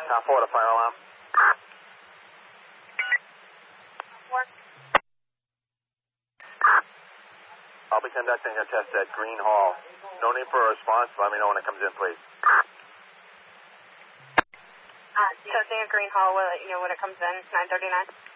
Top 4 to fire alarm. I'll be conducting a test at Green Hall. No need for a response. Let me know when it comes in, please. Testing at Green Hall. We'll let you know when it comes in. 9:39.